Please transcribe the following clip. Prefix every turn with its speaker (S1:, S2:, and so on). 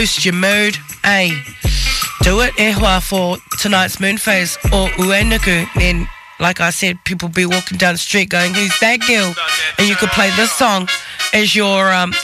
S1: boost your mood, do it for tonight's moon phase or uenuku. Then, like I said, people be walking down the street going, who's that girl? And you could play this song as your